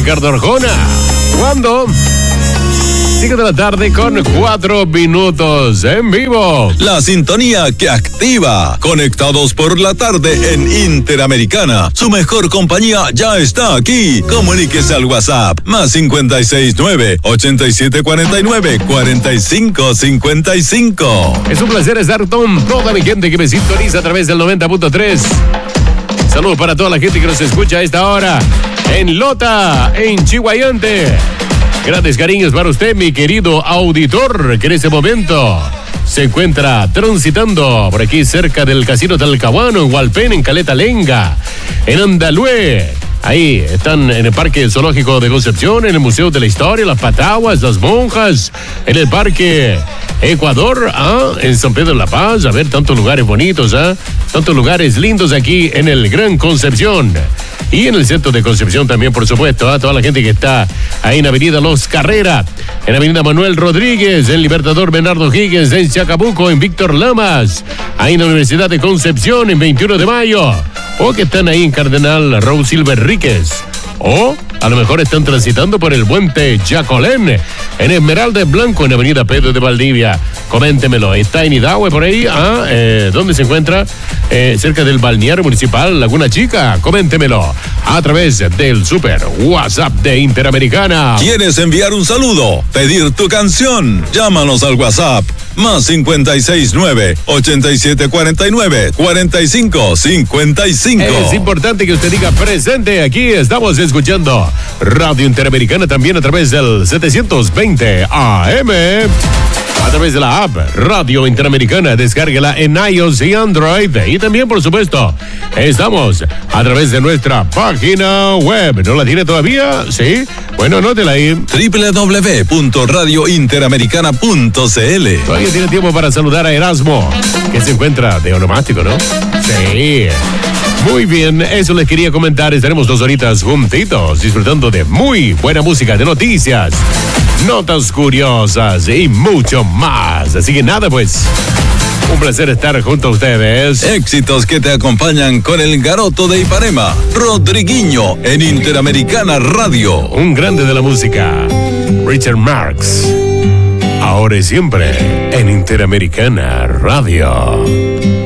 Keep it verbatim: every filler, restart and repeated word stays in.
Ricardo Arjona. ¿Cuándo? cinco de la tarde con cuatro minutos en vivo. La sintonía que activa. Conectados por la tarde en Interamericana. Su mejor compañía ya está aquí. Comuníquese al WhatsApp. Más cincuenta y seis nueve, ochenta y siete cuarenta y nueve, cuarenta y cinco cincuenta y cinco. Es un placer estar con toda mi gente que me sintoniza a través del noventa punto tres. Saludos para toda la gente que nos escucha a esta hora. En Lota, en Chihuayante. Grandes cariños para usted, mi querido auditor, que en este momento se encuentra transitando por aquí cerca del Casino Talcahuano, en Hualpén, en Caleta Lenga, en Andalue. Ahí están en el Parque Zoológico de Concepción, en el Museo de la Historia, las Pataguas, las Monjas, en el Parque Ecuador, ¿ah? En San Pedro de la Paz. A ver, tantos lugares bonitos, ¿ah? Tantos lugares lindos aquí en el Gran Concepción. Y en el centro de Concepción también, por supuesto, a ¿ah? Toda la gente que está ahí en Avenida Los Carrera, en Avenida Manuel Rodríguez, en Libertador Bernardo Higgins, en Chacabuco, en Víctor Lamas, ahí en la Universidad de Concepción, en veintiuno de mayo, o que están ahí en Cardenal Raúl Silva Enríquez, o a lo mejor están transitando por el Puente Yacolén, en Esmeralda Blanco, en Avenida Pedro de Valdivia. Coméntemelo, ¿está en Idahue por ahí? ¿Ah? Eh, ¿Dónde se encuentra? Eh, cerca del balneario municipal Laguna Chica. Coméntemelo a través del super WhatsApp de Interamericana. ¿Quieres enviar un saludo? ¿Pedir tu canción? Llámanos al WhatsApp. Más cincuenta y seis nueve, ochenta y siete cuarenta y nueve, cuarenta y cinco cincuenta y cinco. Es importante que usted diga presente. Aquí estamos escuchando Radio Interamericana también a través del setecientos veinte A M. A través de la app Radio Interamericana, descárguela en iOS y Android. Y también, por supuesto, estamos a través de nuestra página web. ¿No la tiene todavía? ¿Sí? Bueno, anótela ahí. doble u doble u doble u punto radio interamericana punto c l. Todavía tiene tiempo para saludar a Erasmo, que se encuentra de onomástico, ¿no? Sí. Muy bien, eso les quería comentar. Estaremos dos horitas juntitos, disfrutando de muy buena música, de noticias, notas curiosas y mucho más. Así que nada, pues, un placer estar junto a ustedes. Éxitos que te acompañan con el garoto de Ipanema, Rodriguinho, en Interamericana Radio. Un grande de la música, Richard Marx. Ahora y siempre en Interamericana Radio.